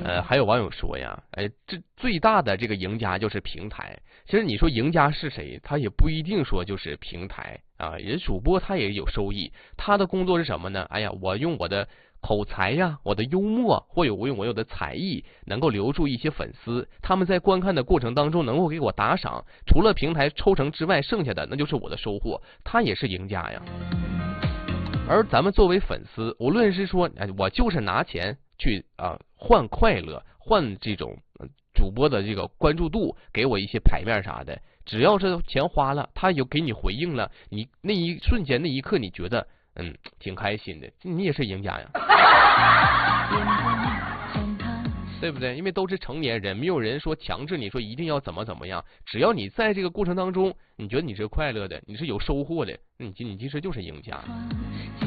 还有网友说呀，这最大的这个赢家就是平台。其实你说赢家是谁，他也不一定说就是平台啊。人主播他也有收益，他的工作是什么呢？哎呀，我用我的口才呀，我的幽默，或者我用我有的才艺，能够留住一些粉丝，他们在观看的过程当中能够给我打赏，除了平台抽成之外，剩下的那就是我的收获，他也是赢家呀。而咱们作为粉丝，无论是说，我就是拿钱去换快乐，换这种主播的这个关注度，给我一些牌面啥的，只要是钱花了，他有给你回应了，你那一瞬间那一刻，你觉得挺开心的，你也是赢家呀。对不对？因为都是成年人，没有人说强制你说一定要怎么样，只要你在这个过程当中，你觉得你是快乐的，你是有收获的，你其实就是赢家。